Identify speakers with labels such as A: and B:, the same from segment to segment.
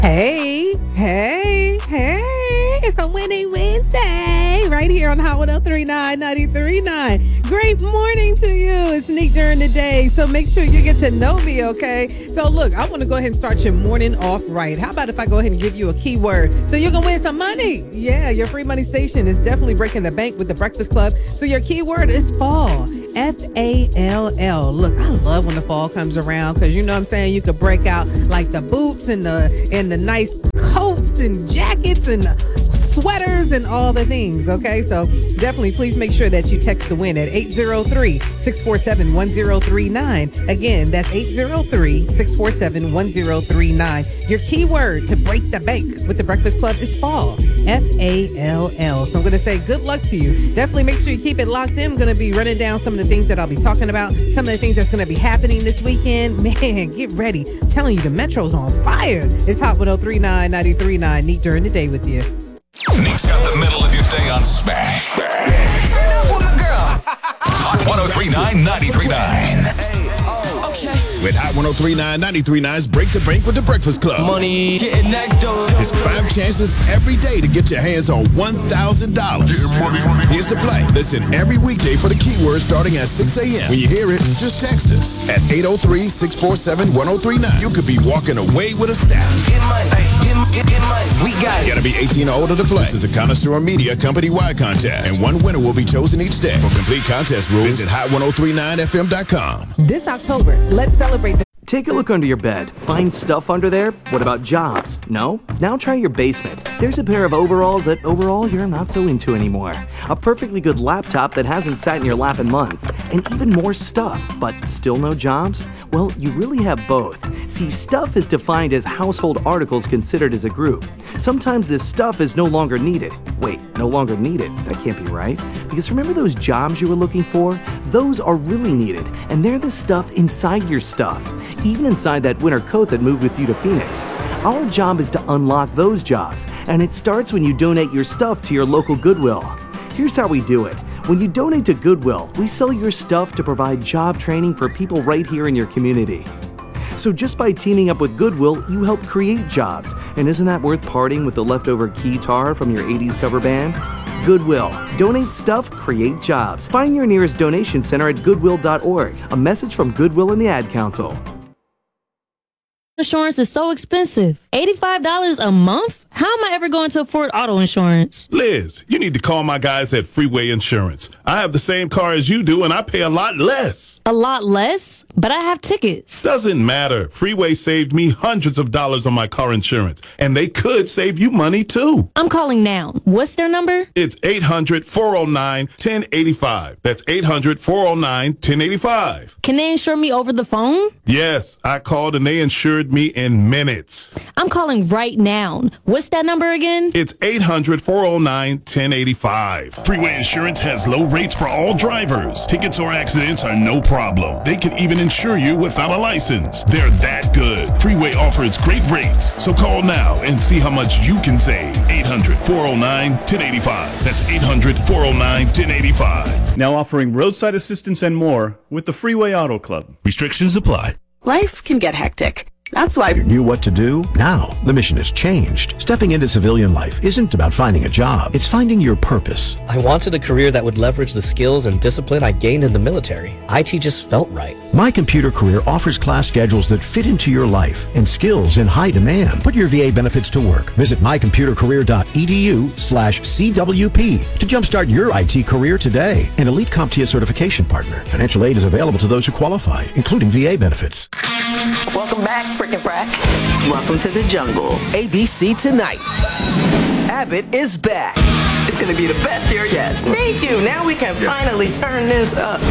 A: Hey, hey, hey. It's a Winning Wednesday right here on Hot 103.9, 93.9. Great morning to you. It's Neat during the day, so make sure you get to know me, okay? So look, I want to go ahead and start your morning off right. How about if I go ahead and give you a keyword so you can win some money? Yeah, your free money station is definitely breaking the bank with the Breakfast Club. So your keyword is fall. F-A-L-L. Look, I love when the fall comes around because you know what I'm saying, you could break out like the boots and the nice coats and jackets and sweaters and all the things, okay? So definitely please make sure that you text to win at 803-647-1039. Again, that's 803-647-1039. Your keyword to break the bank with the Breakfast Club is fall. F-A-L-L. So I'm going to say good luck to you. Definitely make sure you keep it locked in. I'm going to be running down some of the things that I'll be talking about, some of the things that's going to be happening this weekend. Man, get ready. I'm telling you, the Metro's on fire. It's Hot 103.9, 93.9. Neat during the day with you.
B: Neat's got the middle of your day on smash.
C: Turn up with my girl.
B: Hot 103.9, 93.9.
D: With Hot 103.9, 93.9's Break the Bank with the Breakfast Club.
C: Money, getting that dough.
D: It's 5 chances every day to get your hands on $1,000. Here's the play. Listen every weekday for the keyword starting at 6 a.m. When you hear it, just text us at 803-647-1039. You could be walking away with a stack.
C: Get money, get money. We got it.
D: You gotta be 18 or older to play. This is a Connoisseur Media company-wide contest, and one winner will be chosen each day. For complete contest rules, visit hot1039fm.com.
A: This October, let's celebrate the
E: Take a look under your bed. Find stuff under there? What about jobs? No? Now try your basement. There's a pair of overalls that overall you're not so into anymore. A perfectly good laptop that hasn't sat in your lap in months. And even more stuff, but still no jobs? Well, you really have both. See, stuff is defined as household articles considered as a group. Sometimes this stuff is no longer needed. Wait, no longer needed? That can't be right. Because remember those jobs you were looking for? Those are really needed, and they're the stuff inside your stuff. Even inside that winter coat that moved with you to Phoenix. Our job is to unlock those jobs, and it starts when you donate your stuff to your local Goodwill. Here's how we do it. When you donate to Goodwill, we sell your stuff to provide job training for people right here in your community. So just by teaming up with Goodwill, you help create jobs. And isn't that worth parting with the leftover guitar from your 80s cover band? Goodwill. Donate stuff, create jobs. Find your nearest donation center at goodwill.org. A message from Goodwill and the Ad Council.
F: Insurance is so expensive. $85 a month? How am I ever going to afford auto insurance?
G: Liz, you need to call my guys at Freeway Insurance. I have the same car as you do, and I pay a lot less.
F: A lot less? But I have tickets.
G: Doesn't matter. Freeway saved me hundreds of dollars on my car insurance, and they could save you money, too.
F: I'm calling now. What's their number?
G: It's 800-409-1085. That's 800-409-1085.
F: Can they insure me over the phone?
G: Yes, I called, and they insured me in minutes.
F: I'm calling right now. What's that number again?
G: It's 800-409-1085.
H: Freeway Insurance has low rates for all drivers. Tickets or accidents are no problem. They can even insure you without a license. They're that good. Freeway offers great rates. So call now and see how much you can save. 800-409-1085. That's 800-409-1085.
I: Now offering roadside assistance and more with the Freeway Auto Club.
H: Restrictions apply.
J: Life can get hectic. That's why
K: you knew what to do. Now, the mission has changed. Stepping into civilian life isn't about finding a job. It's finding your purpose.
L: I wanted a career that would leverage the skills and discipline I gained in the military. IT just felt right.
K: My Computer Career offers class schedules that fit into your life and skills in high demand. Put your VA benefits to work. Visit mycomputercareer.edu/CWP to jumpstart your IT career today. An elite CompTIA certification partner. Financial aid is available to those who qualify, including VA benefits.
J: Welcome back, Frickin' Frack.
C: Welcome to the jungle. ABC Tonight. Abbott is back.
J: It's gonna be the best year yet. Thank you. Now we can finally turn this up.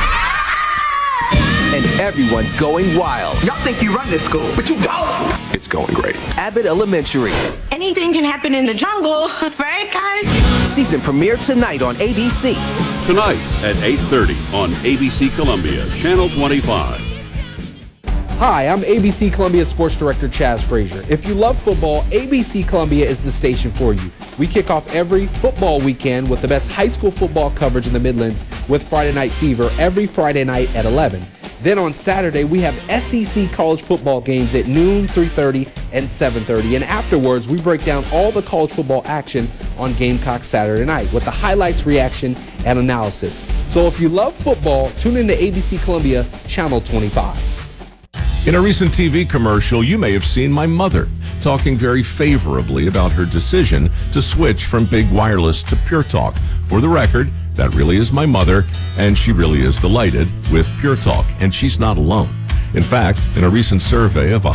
C: And everyone's going wild.
J: Y'all think you run this school, but you don't.
D: It's going great.
C: Abbott Elementary.
J: Anything can happen in the jungle, right, guys?
C: Season premiere tonight on ABC.
M: Tonight at 8:30 on ABC Columbia, Channel 25.
N: Hi, I'm ABC Columbia Sports Director Chaz Frazier. If you love football, ABC Columbia is the station for you. We kick off every football weekend with the best high school football coverage in the Midlands with Friday Night Fever every Friday night at 11. Then on Saturday, we have SEC college football games at noon, 3:30, and 7:30. And afterwards, we break down all the college football action on Gamecock Saturday night with the highlights, reaction, and analysis. So if you love football, tune in to ABC Columbia Channel 25.
O: In a recent TV commercial, you may have seen my mother talking very favorably about her decision to switch from Big Wireless to Pure Talk. For the record, that really is my mother, and she really is delighted with Pure Talk, and she's not alone. In fact, in a recent survey of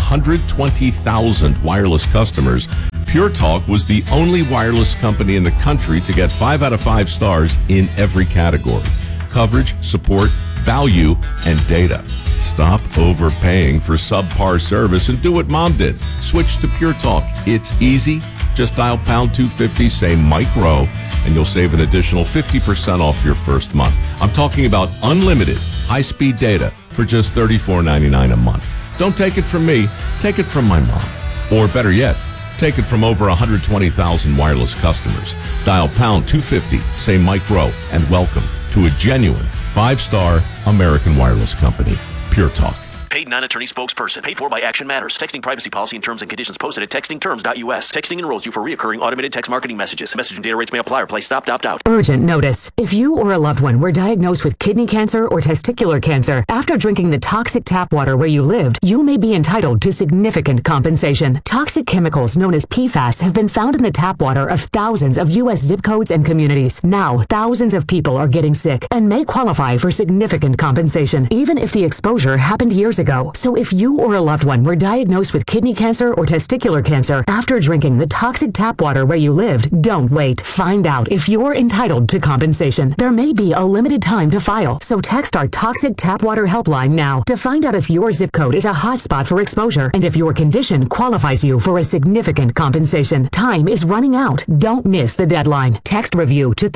O: 120,000 wireless customers, Pure Talk was the only wireless company in the country to get 5 out of 5 stars in every category: coverage, support, value, and data. Stop overpaying for subpar service and do what Mom did. Switch to Pure Talk. It's easy. Just dial pound 250, say Mike Rowe, and you'll save an additional 50% off your first month. I'm talking about unlimited high-speed data for just $34.99 a month. Don't take it from me. Take it from my mom. Or better yet, take it from over 120,000 wireless customers. Dial pound 250, say Mike Rowe, and welcome to a genuine 5-star American wireless company, Pure Talk.
P: Paid non-attorney spokesperson. Paid for by Action Matters. Texting privacy policy and terms and conditions posted at textingterms.us. Texting enrolls you for reoccurring automated text marketing messages. Message and data rates may apply or play stopped, opt out.
Q: Urgent notice. If you or a loved one were diagnosed with kidney cancer or testicular cancer after drinking the toxic tap water where you lived, you may be entitled to significant compensation. Toxic chemicals known as PFAS have been found in the tap water of thousands of U.S. zip codes and communities. Now, thousands of people are getting sick and may qualify for significant compensation, even if the exposure happened years ago. So if you or a loved one were diagnosed with kidney cancer or testicular cancer after drinking the toxic tap water where you lived, don't wait. Find out if you're entitled to compensation. There may be a limited time to file, so text our toxic tap water helpline now to find out if your zip code is a hotspot for exposure and if your condition qualifies you for a significant compensation. Time is running out. Don't miss the deadline. Text REVIEW to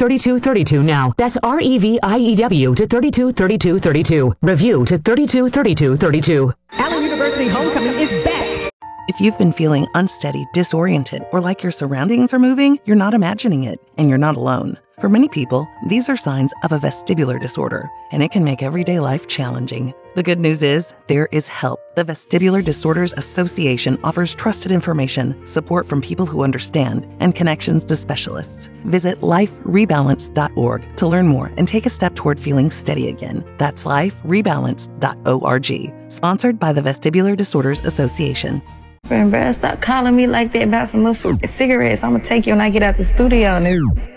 Q: 323232 now. That's REVIEW to 323232. Review to 323232.
R: Allen University Homecoming is back. If you've been feeling unsteady, disoriented, or like your surroundings are moving, you're not imagining it, and you're not alone. For many people, these are signs of a vestibular disorder, and it can make everyday life challenging. The good news is, there is help. The Vestibular Disorders Association offers trusted information, support from people who understand, and connections to specialists. Visit liferebalance.org to learn more and take a step toward feeling steady again. That's liferebalance.org. Sponsored by the Vestibular Disorders Association.
S: Bruh, stop calling me like that about some cigarettes. I'm gonna take you when I get out the studio.